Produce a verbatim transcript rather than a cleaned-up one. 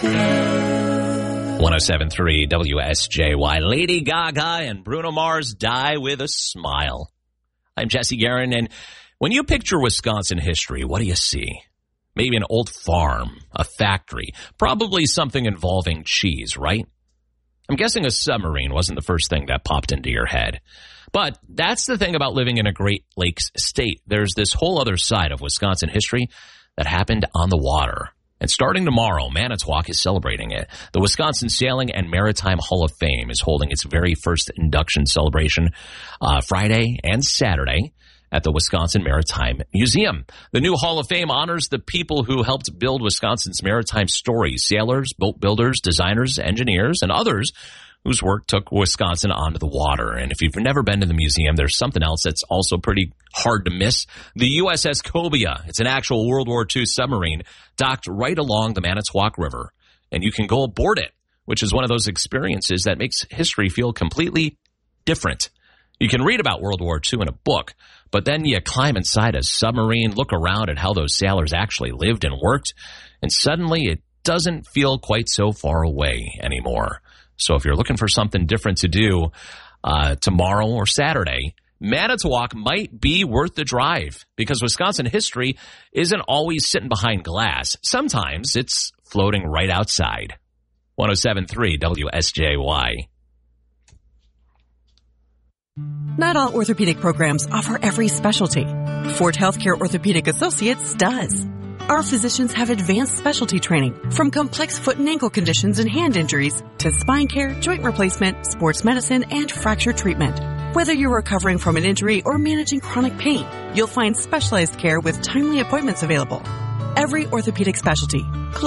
one oh seven point three W S J Y. Lady Gaga and Bruno Mars die with a smile. I'm Jesse Guerin, and when you picture Wisconsin history, what do you see? Maybe an old farm, a factory, probably something involving cheese, right? I'm guessing a submarine wasn't the first thing that popped into your head. But that's the thing about living in a Great Lakes state. There's this whole other side of Wisconsin history that happened on the water. And starting tomorrow, Manitowoc is celebrating it. The Wisconsin Sailing and Maritime Hall of Fame is holding its very first induction celebration uh, Friday and Saturday at the Wisconsin Maritime Museum. The new Hall of Fame honors the people who helped build Wisconsin's maritime story: sailors, boat builders, designers, engineers, and others whose work took Wisconsin onto the water. And if you've never been to the museum, there's something else that's also pretty hard to miss. The U S S Cobia. It's an actual World War Two submarine docked right along the Manitowoc River, and you can go aboard it, which is one of those experiences that makes history feel completely different. You can read about World War Two in a book, but then you climb inside a submarine, look around at how those sailors actually lived and worked, and suddenly it doesn't feel quite so far away anymore. So if you're looking for something different to do uh, tomorrow or Saturday, Manitowoc might be worth the drive, because Wisconsin history isn't always sitting behind glass. Sometimes it's floating right outside. one oh seven point three W S J Y. Not all orthopedic programs offer every specialty. Fort Healthcare Orthopedic Associates does. Our physicians have advanced specialty training, from complex foot and ankle conditions and hand injuries to spine care, joint replacement, sports medicine, and fracture treatment. Whether you're recovering from an injury or managing chronic pain, you'll find specialized care with timely appointments available. Every orthopedic specialty,